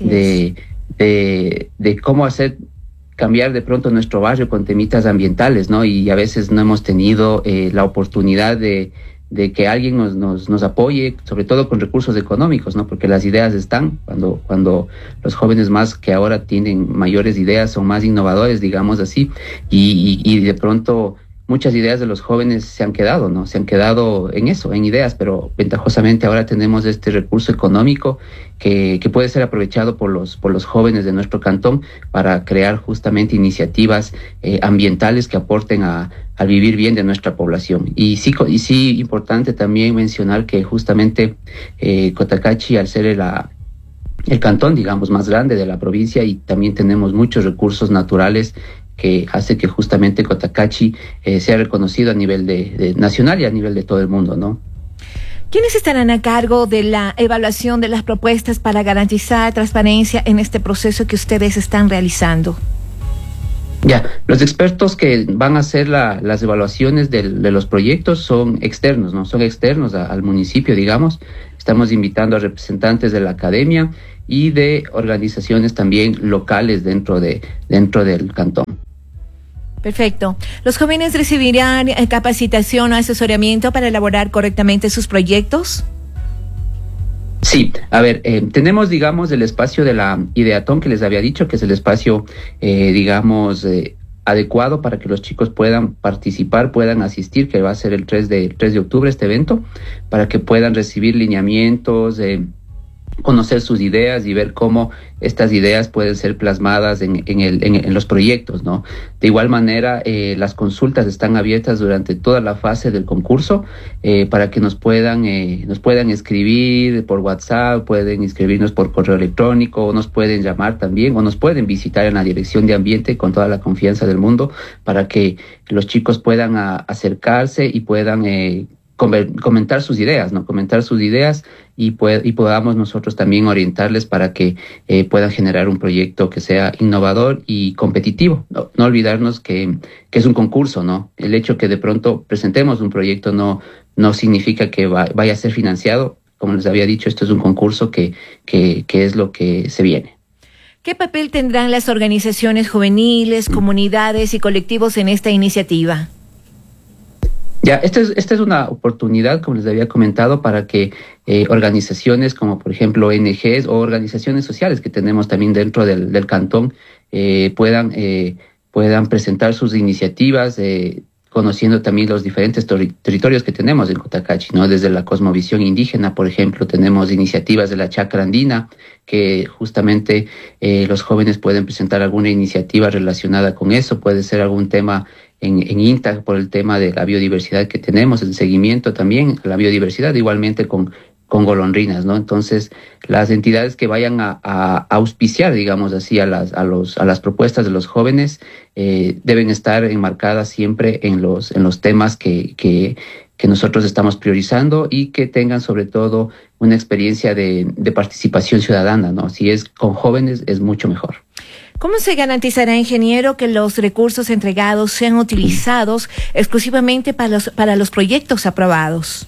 cómo cambiar de pronto nuestro barrio con temitas ambientales, ¿no? Y a veces no hemos tenido la oportunidad de de que alguien nos apoye, sobre todo con recursos económicos, ¿no? Porque las ideas están, cuando los jóvenes más que ahora tienen mayores ideas, son más innovadores, digamos así, y de pronto muchas ideas de los jóvenes se han quedado, ¿no? Se han quedado en eso, en ideas, pero ventajosamente ahora tenemos este recurso económico que puede ser aprovechado por los jóvenes de nuestro cantón para crear justamente iniciativas ambientales que aporten al vivir bien de nuestra población. Y sí, importante también mencionar que justamente Cotacachi, al ser el cantón, digamos, más grande de la provincia, y también tenemos muchos recursos naturales que hace que justamente Cotacachi sea reconocido a nivel de nacional y a nivel de todo el mundo, ¿no? ¿Quiénes estarán a cargo de la evaluación de las propuestas para garantizar transparencia en este proceso que ustedes están realizando? Ya, los expertos que van a hacer las evaluaciones de los proyectos son externos, ¿no? Son externos al municipio, digamos. Estamos invitando a representantes de la academia y de organizaciones también locales dentro del cantón. Perfecto. ¿Los jóvenes recibirán capacitación o asesoramiento para elaborar correctamente sus proyectos? Sí, a ver, tenemos, digamos, el espacio de la Ideatón que les había dicho, que es el espacio, digamos, adecuado para que los chicos puedan participar, puedan asistir, que va a ser el 3 de octubre este evento, para que puedan recibir lineamientos, conocer sus ideas y ver cómo estas ideas pueden ser plasmadas en los proyectos, ¿no? De igual manera, las consultas están abiertas durante toda la fase del concurso para que nos puedan escribir por WhatsApp, pueden escribirnos por correo electrónico, o nos pueden llamar también, o nos pueden visitar en la Dirección de Ambiente con toda la confianza del mundo para que los chicos puedan acercarse y puedan comentar sus ideas, ¿no? Comentar sus ideas y podamos nosotros también orientarles para que puedan generar un proyecto que sea innovador y competitivo. No olvidarnos que es un concurso, ¿no? El hecho que de pronto presentemos un proyecto no significa que vaya a ser financiado. Como les había dicho, esto es un concurso que es lo que se viene. ¿Qué papel tendrán las organizaciones juveniles, comunidades y colectivos en esta iniciativa? Ya, esta es una oportunidad, como les había comentado, para que organizaciones como, por ejemplo, ONGs o organizaciones sociales que tenemos también dentro del cantón puedan presentar sus iniciativas, conociendo también los diferentes territorios que tenemos en Cotacachi, ¿no? Desde la cosmovisión indígena, por ejemplo, tenemos iniciativas de la chacra andina, que justamente los jóvenes pueden presentar alguna iniciativa relacionada con eso, puede ser algún tema en INTA por el tema de la biodiversidad que tenemos, el seguimiento también a la biodiversidad, igualmente con golondrinas, ¿no? Entonces, las entidades que vayan a auspiciar, digamos así, a las propuestas de los jóvenes deben estar enmarcadas siempre en los temas que nosotros estamos priorizando y que tengan sobre todo una experiencia de participación ciudadana, ¿no? Si es con jóvenes, es mucho mejor. ¿Cómo se garantizará, ingeniero, que los recursos entregados sean utilizados exclusivamente para los proyectos aprobados?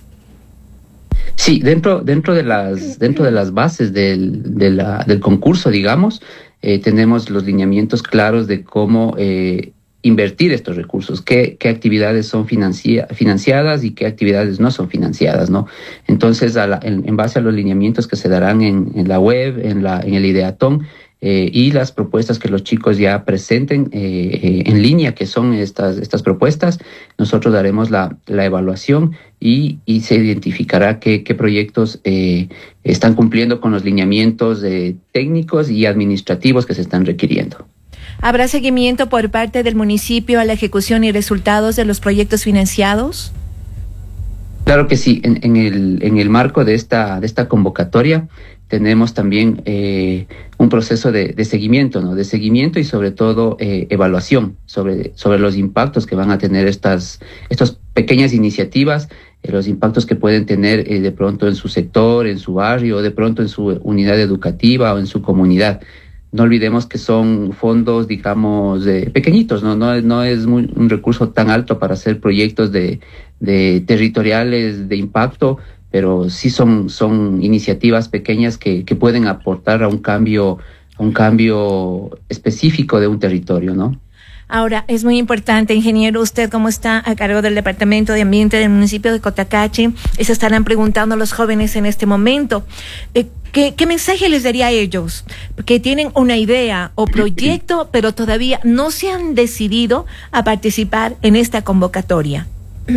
Sí, dentro de las bases del concurso, digamos, tenemos los lineamientos claros de cómo invertir estos recursos, qué actividades son financiadas y qué actividades no son financiadas, ¿no? Entonces, en base a los lineamientos que se darán en la web, en el Ideatón, y las propuestas que los chicos ya presenten en línea, que son estas propuestas, nosotros daremos la evaluación y se identificará qué proyectos están cumpliendo con los lineamientos técnicos y administrativos que se están requiriendo. ¿Habrá seguimiento por parte del municipio a la ejecución y resultados de los proyectos financiados? Claro que sí. En el marco de esta convocatoria tenemos también un proceso de seguimiento, ¿no? De seguimiento y sobre todo evaluación sobre los impactos que van a tener estas pequeñas iniciativas, los impactos que pueden tener de pronto en su sector, en su barrio, de pronto en su unidad educativa o en su comunidad. No olvidemos que son fondos, digamos, pequeñitos, ¿no? No es un recurso tan alto para hacer proyectos de territoriales de impacto, pero sí son iniciativas pequeñas que pueden aportar a un cambio específico de un territorio, ¿no? Ahora, es muy importante, ingeniero, usted como está a cargo del Departamento de Ambiente del municipio de Cotacachi, se estarán preguntando los jóvenes en este momento, ¿qué mensaje les daría a ellos? Que tienen una idea o proyecto, pero todavía no se han decidido a participar en esta convocatoria.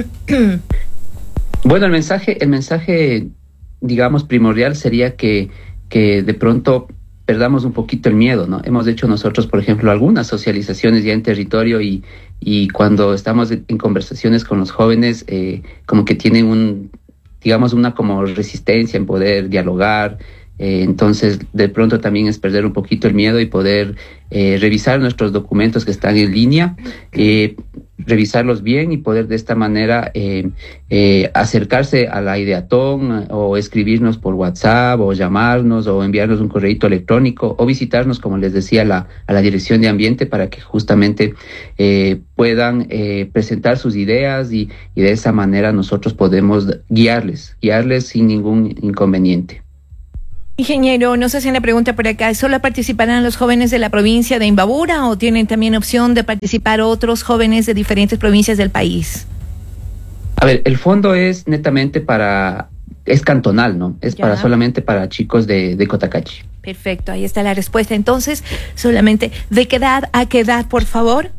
Bueno, el mensaje, digamos, primordial sería que de pronto perdamos un poquito el miedo, ¿no? Hemos hecho nosotros, por ejemplo, algunas socializaciones ya en territorio y cuando estamos en conversaciones con los jóvenes, como que tienen una como resistencia en poder dialogar. Entonces, de pronto también es perder un poquito el miedo y poder revisar nuestros documentos que están en línea, revisarlos bien y poder de esta manera acercarse a la Ideatón o escribirnos por WhatsApp o llamarnos o enviarnos un correo electrónico o visitarnos, como les decía, a la Dirección de Ambiente para que justamente puedan presentar sus ideas y de esa manera nosotros podemos guiarles sin ningún inconveniente. Ingeniero, no sé si una pregunta por acá, ¿solo participarán los jóvenes de la provincia de Imbabura o tienen también opción de participar otros jóvenes de diferentes provincias del país? A ver, el fondo es netamente es cantonal, ¿no? Es solamente para chicos de Cotacachi. Perfecto, ahí está la respuesta. Entonces, solamente, ¿de qué edad a qué edad, por favor?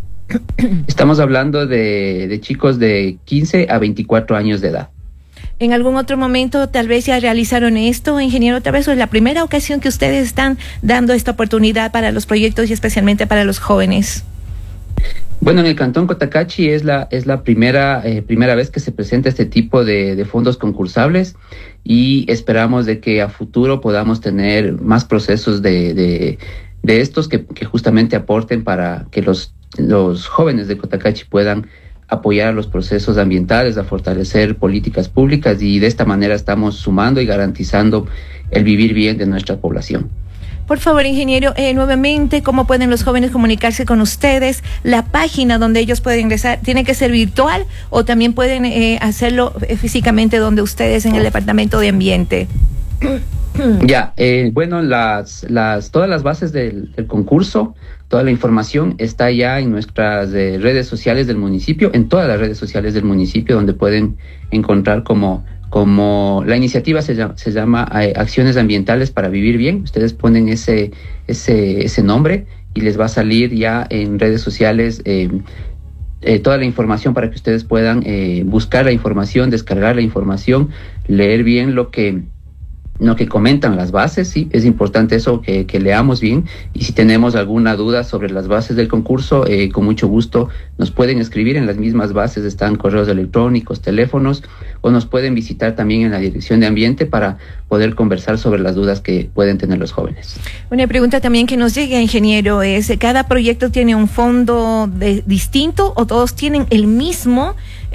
Estamos hablando de chicos de 15 a 24 años de edad. ¿En algún otro momento tal vez ya realizaron esto, ingeniero? Tal vez es la primera ocasión que ustedes están dando esta oportunidad para los proyectos y especialmente para los jóvenes. Bueno, en el Cantón Cotacachi es la primera vez que se presenta este tipo de fondos concursables y esperamos de que a futuro podamos tener más procesos de estos que justamente aporten para que los jóvenes de Cotacachi puedan apoyar a los procesos ambientales, a fortalecer políticas públicas y de esta manera estamos sumando y garantizando el vivir bien de nuestra población. Por favor, ingeniero, nuevamente, ¿cómo pueden los jóvenes comunicarse con ustedes? La página donde ellos pueden ingresar, ¿tiene que ser virtual o también pueden hacerlo físicamente donde ustedes en el Departamento de Ambiente? Ya, bueno, todas las bases del concurso, toda la información está ya en nuestras redes sociales del municipio, en todas las redes sociales del municipio, donde pueden encontrar como la iniciativa se llama Acciones Ambientales para Vivir Bien. Ustedes ponen ese nombre y les va a salir ya en redes sociales toda la información para que ustedes puedan buscar la información, descargar la información, leer bien lo que comentan las bases. Sí, es importante eso, que leamos bien, y si tenemos alguna duda sobre las bases del concurso, con mucho gusto nos pueden escribir. En las mismas bases están correos electrónicos, teléfonos, o nos pueden visitar también en la Dirección de Ambiente para poder conversar sobre las dudas que pueden tener los jóvenes. Una pregunta también que nos llega, ingeniero, es: ¿cada proyecto tiene un fondo distinto o todos tienen el mismo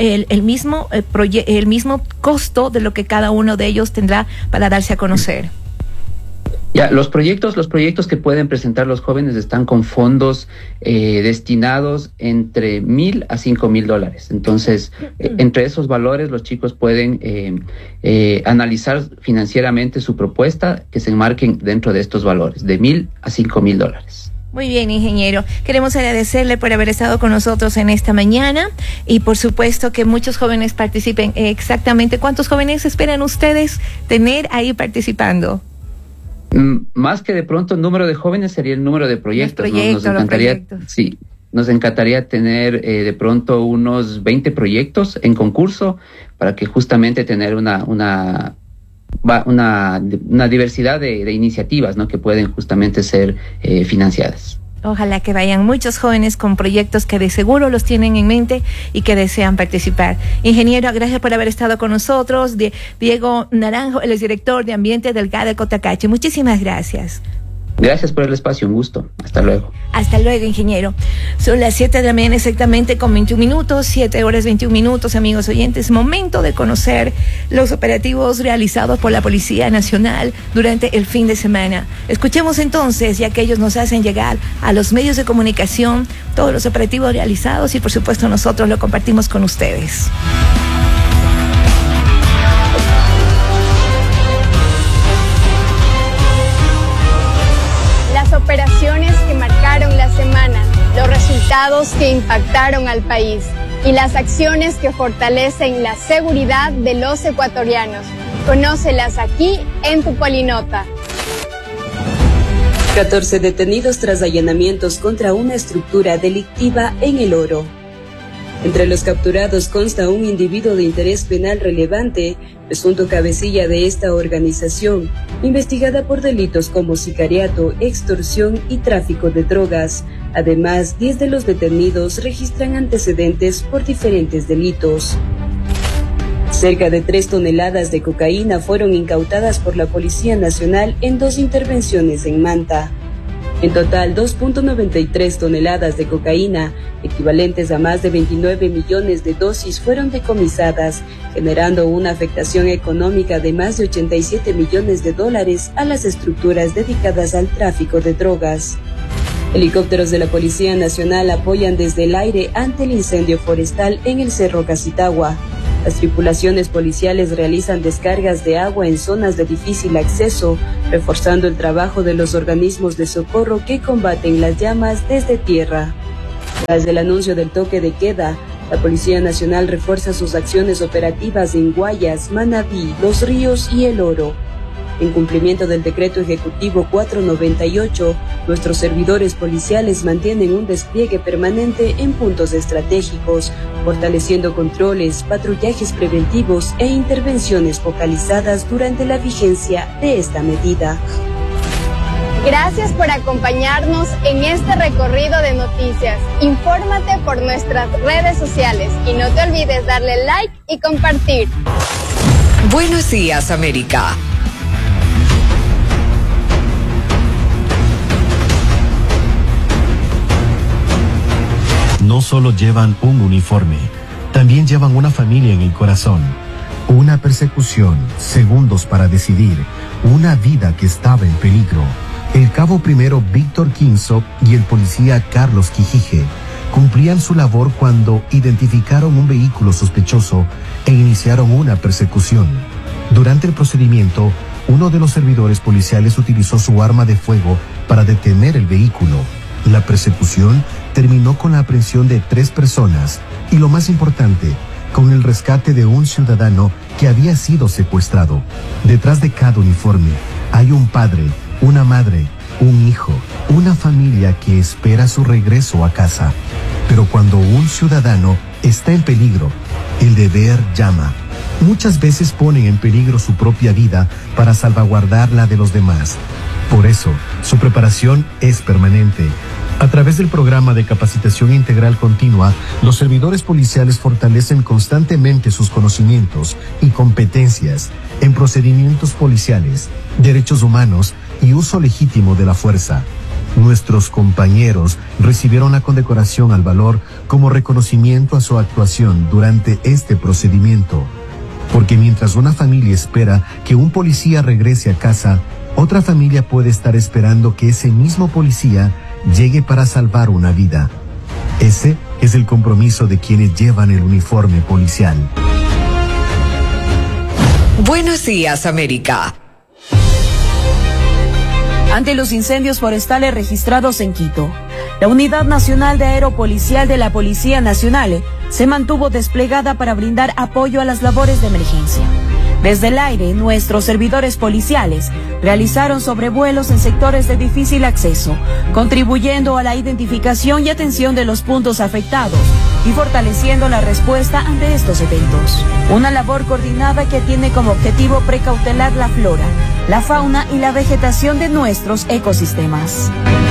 costo de lo que cada uno de ellos tendrá para darse a conocer? Ya, los proyectos que pueden presentar los jóvenes están con fondos destinados entre $1,000 a $5,000. Entonces, entre esos valores los chicos pueden analizar financieramente su propuesta, que se enmarquen dentro de estos valores, de $1,000 a $5,000. Muy bien, ingeniero. Queremos agradecerle por haber estado con nosotros en esta mañana y por supuesto que muchos jóvenes participen. Exactamente, ¿cuántos jóvenes esperan ustedes tener ahí participando? Más que de pronto el número de jóvenes sería el número de proyectos. Nos encantaría tener de pronto unos 20 proyectos en concurso para que justamente tener una diversidad de iniciativas, ¿no?, que pueden justamente ser financiadas. Ojalá que vayan muchos jóvenes con proyectos que de seguro los tienen en mente y que desean participar. Ingeniero, gracias por haber estado con nosotros. Diego Naranjo, el exdirector de Ambiente del GAD de Cotacachi. Muchísimas gracias. Gracias por el espacio, un gusto. Hasta luego. Hasta luego, ingeniero. Son las 7 de la mañana exactamente con 21 minutos, 7 horas 21 minutos, amigos oyentes. Momento de conocer los operativos realizados por la Policía Nacional durante el fin de semana. Escuchemos entonces, ya que ellos nos hacen llegar a los medios de comunicación todos los operativos realizados y por supuesto nosotros lo compartimos con ustedes. Operaciones que marcaron la semana, los resultados resultados que impactaron al país y las acciones que fortalecen la seguridad de los ecuatorianos. Conócelas aquí en tu Polinota. 14 detenidos tras allanamientos contra una estructura delictiva en El Oro. Entre los capturados consta un individuo de interés penal relevante, presunto cabecilla de esta organización, investigada por delitos como sicariato, extorsión y tráfico de drogas. Además, 10 de los detenidos registran antecedentes por diferentes delitos. Cerca de 3 toneladas de cocaína fueron incautadas por la Policía Nacional en 2 intervenciones en Manta. En total, 2.93 toneladas de cocaína, equivalentes a más de 29 millones de dosis, fueron decomisadas, generando una afectación económica de más de 87 millones de dólares a las estructuras dedicadas al tráfico de drogas. Helicópteros de la Policía Nacional apoyan desde el aire ante el incendio forestal en el Cerro Casitagua. Las tripulaciones policiales realizan descargas de agua en zonas de difícil acceso, reforzando el trabajo de los organismos de socorro que combaten las llamas desde tierra. Tras el anuncio del toque de queda, la Policía Nacional refuerza sus acciones operativas en Guayas, Manabí, Los Ríos y El Oro. En cumplimiento del Decreto Ejecutivo 498, nuestros servidores policiales mantienen un despliegue permanente en puntos estratégicos, fortaleciendo controles, patrullajes preventivos e intervenciones focalizadas durante la vigencia de esta medida. Gracias por acompañarnos en este recorrido de noticias. Infórmate por nuestras redes sociales y no te olvides darle like y compartir. Buenos días, América. No solo llevan un uniforme, también llevan una familia en el corazón. Una persecución, segundos para decidir, una vida que estaba en peligro. El cabo primero Víctor Quinzo y el policía Carlos Quijije cumplían su labor cuando identificaron un vehículo sospechoso e iniciaron una persecución. Durante el procedimiento, uno de los servidores policiales utilizó su arma de fuego para detener el vehículo. La persecución terminó con la aprehensión de 3 personas y, lo más importante, con el rescate de un ciudadano que había sido secuestrado. Detrás de cada uniforme hay un padre, una madre, un hijo, una familia que espera su regreso a casa. Pero cuando un ciudadano está en peligro, el deber llama. Muchas veces ponen en peligro su propia vida para salvaguardar la de los demás. Por eso, su preparación es permanente. A través del programa de capacitación integral continua, los servidores policiales fortalecen constantemente sus conocimientos y competencias en procedimientos policiales, derechos humanos y uso legítimo de la fuerza. Nuestros compañeros recibieron la condecoración al valor como reconocimiento a su actuación durante este procedimiento. Porque mientras una familia espera que un policía regrese a casa, otra familia puede estar esperando que ese mismo policía llegue para salvar una vida. Ese es el compromiso de quienes llevan el uniforme policial. Buenos días, América. Ante los incendios forestales registrados en Quito, la Unidad Nacional de Aeropolicial de la Policía Nacional se mantuvo desplegada para brindar apoyo a las labores de emergencia. Desde el aire, nuestros servidores policiales realizaron sobrevuelos en sectores de difícil acceso, contribuyendo a la identificación y atención de los puntos afectados y fortaleciendo la respuesta ante estos eventos. Una labor coordinada que tiene como objetivo precautelar la flora, la fauna y la vegetación de nuestros ecosistemas.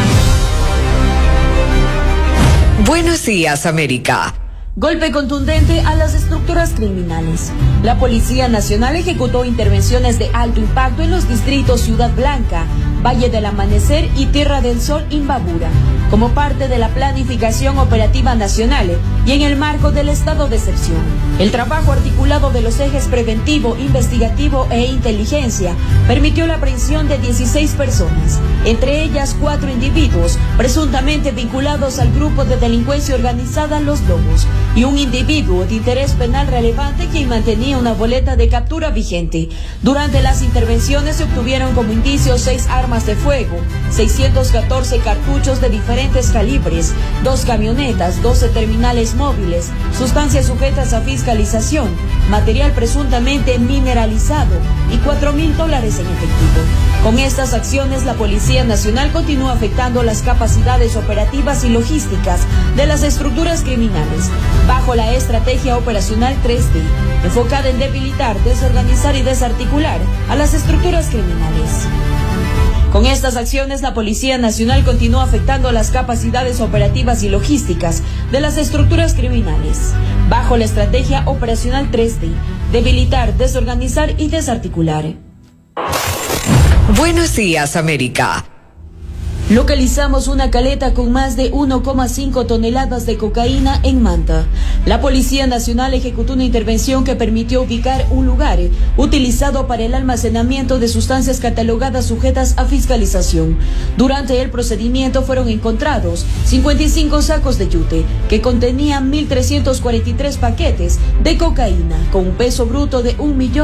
Buenos días, América. Golpe contundente a las estructuras criminales. La Policía Nacional ejecutó intervenciones de alto impacto en los distritos Ciudad Blanca, Valle del Amanecer y Tierra del Sol, Imbabura, como parte de la planificación operativa nacional y en el marco del estado de excepción. El trabajo articulado de los ejes preventivo, investigativo e inteligencia permitió la aprehensión de 16 personas, entre ellas 4 individuos presuntamente vinculados al grupo de delincuencia organizada Los Lobos, y un individuo de interés penal relevante quien mantenía una boleta de captura vigente. Durante las intervenciones se obtuvieron como indicios 6 armas armas de fuego, 614 cartuchos de diferentes calibres, 2 camionetas, 12 terminales móviles, sustancias sujetas a fiscalización, material presuntamente mineralizado y $4,000 en efectivo. Con estas acciones, la Policía Nacional continúa afectando las capacidades operativas y logísticas de las estructuras criminales, bajo la estrategia operacional 3D, enfocada en debilitar, desorganizar y desarticular a las estructuras criminales. Con estas acciones, la Policía Nacional continúa afectando las capacidades operativas y logísticas de las estructuras criminales, bajo la estrategia operacional 3D, debilitar, desorganizar y desarticular. Buenos días, América. Localizamos una caleta con más de 1,5 toneladas de cocaína en Manta. La Policía Nacional ejecutó una intervención que permitió ubicar un lugar utilizado para el almacenamiento de sustancias catalogadas sujetas a fiscalización. Durante el procedimiento fueron encontrados 55 sacos de yute que contenían 1.343 paquetes de cocaína con un peso bruto de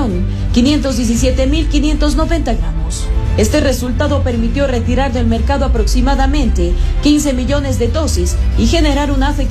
1.517.590 gramos. Este resultado permitió retirar del mercado aproximadamente 15 millones de dosis y generar una afectación